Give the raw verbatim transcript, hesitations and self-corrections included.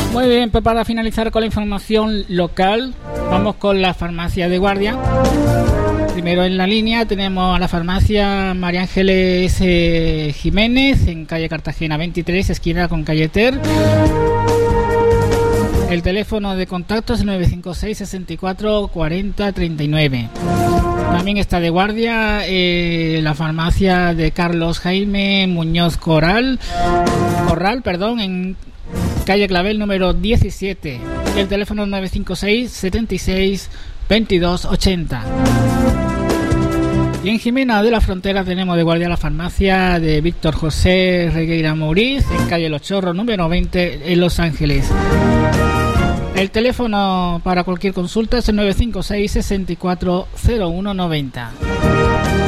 Muy bien, pues para finalizar con la información local, vamos con la farmacia de Guardia. Primero en la línea tenemos a la farmacia María Ángeles eh, Jiménez, en calle Cartagena veintitrés, esquina con calle Ter. El teléfono de contacto es nueve cinco seis, sesenta y cuatro, cuarenta, treinta y nueve. También está de guardia eh, la farmacia de Carlos Jaime Muñoz Corral, Corral, perdón, en calle Clavel número diecisiete. El teléfono es nueve cinco seis, setenta y seis, veintidós, ochenta. Y en Jimena de la Frontera tenemos de guardia la farmacia de Víctor José Regueira Mouriz, en calle Los Chorros número veinte, en Los Ángeles. El teléfono para cualquier consulta es el nueve cinco seis, sesenta y cuatro, cero uno noventa.